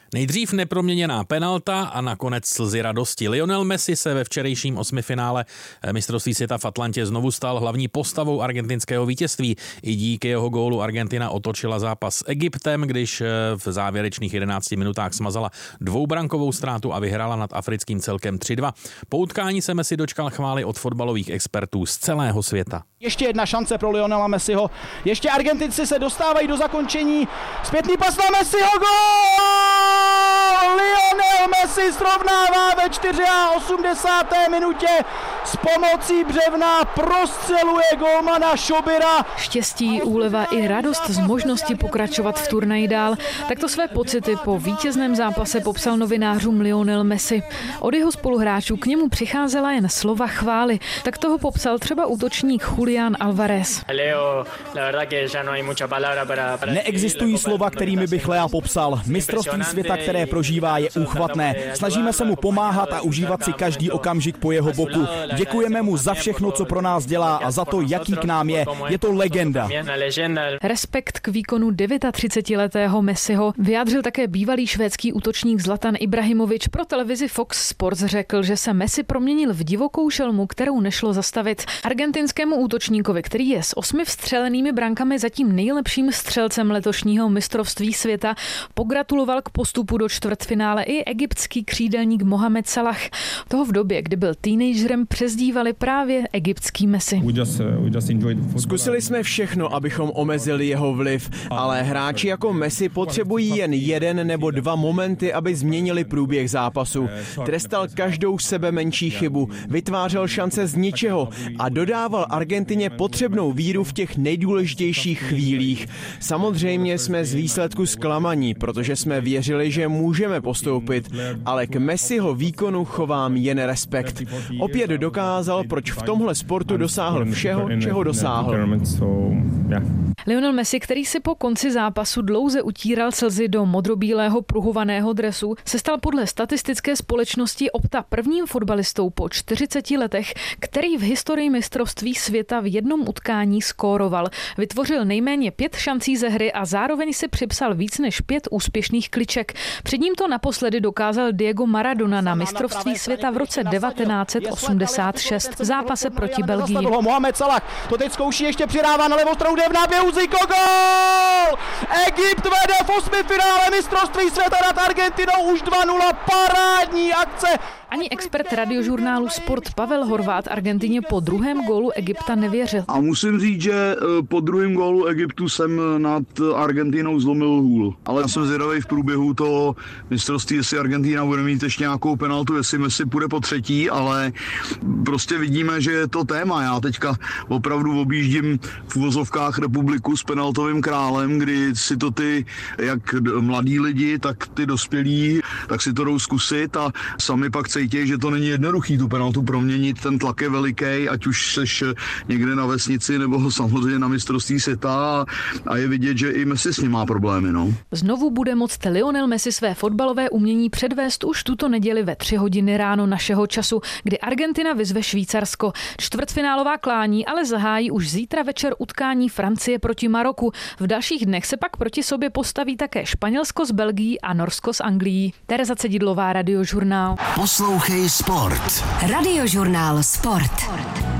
Nejdřív neproměněná penalta a nakonec slzy radosti. Lionel Messi se ve včerejším osmifinále mistrovství světa v Atlantě znovu stal hlavní postavou argentinského vítězství. I díky jeho gólu Argentina otočila zápas s Egyptem, když v závěrečných 11 minutách smazala dvoubrankovou ztrátu a vyhrála nad africkým celkem 3-2. Po utkání se Messi dočkal chvály od fotbalových expertů z celého světa. Ještě jedna šance pro Lionela Messiho. Ještě Argentinci se dostávají do zakončení. Zpětný pas na Messiho, gól! Lionel Messi srovnává ve 84. minutě. S pomocí břevna prostřeluje golmana Šobira. Štěstí, úleva i radost z možnosti pokračovat v turnaji dál. Takto své pocity po vítězném zápase popsal novinářům Lionel Messi. Od jeho spoluhráčů k němu přicházela jen slova chvály. Tak toho popsal třeba útočník Julián Álvarez. Neexistují slova, kterými bych Lea popsal. Mistrovství světa, které prožívá, je úchvatné. Snažíme se mu pomáhat a užívat si každý okamžik po jeho boku. Děkujeme mu za všechno, co pro nás dělá a za to, jaký k nám je. Je to legenda. Respekt k výkonu 39letého Messiho vyjádřil také bývalý švédský útočník Zlatan Ibrahimovič. Pro televizi Fox Sports řekl, že se Messi proměnil v divokou šelmu, kterou nešlo zastavit. Argentinskému útočníkovi, který je s 8 vstřelenými brankami zatím nejlepším střelcem letošního mistrovství světa, pogratuloval k postupu do čtvrtfinále i egyptský křídelník Mohamed Salah. Toho v době, kdy byl teenagerem, přezdívali právě egyptský Messi. Zkusili jsme všechno, abychom omezili jeho vliv, ale hráči jako Messi potřebují jen jeden nebo dva momenty, aby změnili průběh zápasu. Trestal každou sebe menší chybu, vytvářel šance z ničeho a dodával Argentině potřebnou víru v těch nejdůležitějších chvílích. Samozřejmě jsme z výsledku zklamaní, protože jsme věřili, že můžeme postoupit, ale k Messiho výkonu chovám jen respekt. Opět dokázal, proč v tomhle sportu dosáhl všeho, čeho dosáhl. Lionel Messi, který si po konci zápasu dlouze utíral slzy do modrobílého pruhovaného dresu, se stal podle statistické společnosti Opta prvním fotbalistou po 40 letech, který v historii mistrovství světa v jednom utkání skóroval. Vytvořil nejméně 5 šancí ze hry a zároveň si připsal víc než 5 úspěšných kliček. Před ním to naposledy dokázal Diego Maradona na mistrovství světa v roce 1986 v zápase proti Belgii. Mohamed Salah to teď zkouší, ještě přidává na levou stranu, jde v náběhu Zico, gól! Egypt vede v osmifinále mistrovství světa nad Argentinou už 2-0, parádní akce. Ani expert radiožurnálu Sport Pavel Horvát Argentině po druhém gólu Egypta nevěřil. A musím říct, že po druhém gólu Egyptu jsem nad Argentinou zlomil hůl. Ale já jsem zvědavý v průběhu toho mistrovství, jestli Argentina bude mít ještě nějakou penaltu, jestli Messi půjde po třetí, ale prostě vidíme, že je to téma. Já teďka opravdu objíždím v uvozovkách republiku s penaltovým králem, kdy si to ty, jak mladí lidi, tak ty dospělí, tak si to jdou zkusit a sami pak cítí, že to není jednoduchý tu penaltu proměnit, ten tlak je veliký, ať už seš někde na vesnici nebo samozřejmě na mistrovství světa a je vidět, že i Messi s ním má problémy. No. Znovu bude moct Lionel Messi své fotbalové umění předvést už tuto neděli ve 3 hodiny ráno našeho času, kdy Argentina vyzve Švýcarsko. Čtvrtfinálová klání ale zahájí už zítra večer utkání Francie proti Maroku. V dalších dnech se pak proti sobě postaví také Španělsko s Belgií a Norsko s Anglií. Tereza Cedidlová, Radiožurnál. Poslouchej Sport. Radiožurnál Sport.